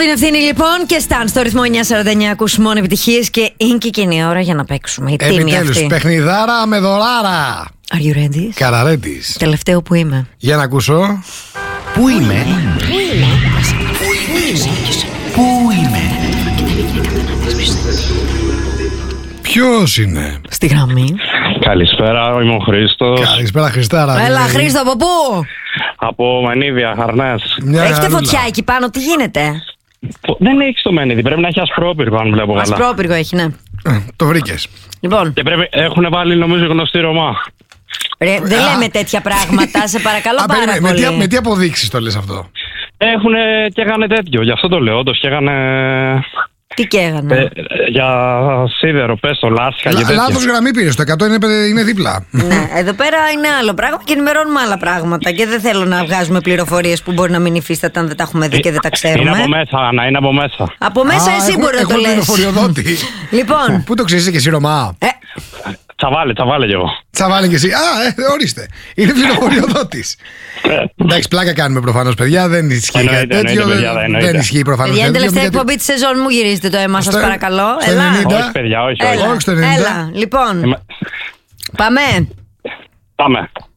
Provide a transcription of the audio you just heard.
την ευθύνη λοιπόν και Stan στο ρυθμό 949. Ακούς μόνο επιτυχίες και είναι και εκείνη η ώρα για να παίξουμε. Η τίμη αυτή. Παιχνιδάρα με δωράρα. Are you ready? Καραρέτης. Τελευταίο που είμαι. Για να ακούσω. Πού είμαι? Πού είμαι? Ποιος είναι? Στη γραμμή. Καλησπέρα, είμαι ο Χρήστος. Καλησπέρα Χριστάρα. Έλα Χρήστο, από πού? Από Μενίδια, Χαρνές. Έχετε φωτιά εκεί πάνω, τι γίνεται? Δεν έχει το Μενίδι, πρέπει να έχει ασπρόπυργο αν βλέπω καλά. Ασπρόπυργο έχει, ναι. Το βρήκες. Λοιπόν, Και πρέπει, έχουν βάλει νομίζω γνωστή Ρωμά. δεν λέμε τέτοια πράγματα, σε παρακαλώ πάρα πολύ. Με τι αποδείξεις το λες αυτό? Έχουν και έκανε τέτοιο, γι' αυτό το λέω. Όντως και έκανε. Τι καίγανε? Για σίδερο, πες το, λάσκα και τέτοια. Λάθος γραμμή πήρες, το 100 είναι δίπλα. Ναι, εδώ πέρα είναι άλλο πράγμα και ενημερώνουμε άλλα πράγματα. Και δεν θέλω να βγάζουμε πληροφορίες που μπορεί να μην υφίσταται αν δεν τα έχουμε δει και δεν τα ξέρουμε. Είναι από μέσα, Άννα, είναι από μέσα. Από μέσα εσύ μπορεί να το λες. Πληροφοριοδότη. Λοιπόν. Πού το ξέρεις και εσύ Ρωμά? Τσαβάλε κι εγώ. Τσαβάλε και εσύ. Ορίστε. Είναι πληροφοριοδότης. Εντάξει, πλάκα κάνουμε προφανώς, παιδιά. Δεν ισχύει κάτι τέτοιο. Δεν ισχύει προφανώς. Για την τελευταία εκπομπή τη σεζόν μου γυρίζετε το αίμα σας, παρακαλώ. Όχι, παιδιά, όχι. Έλα, λοιπόν. Πάμε.